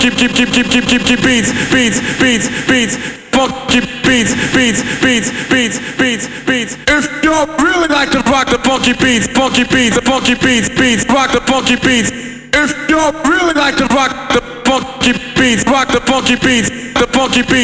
beats, funky beats. If you really like to rock the funky beats, rock the funky beats. If you really like to rock the funky beats, the funky beats.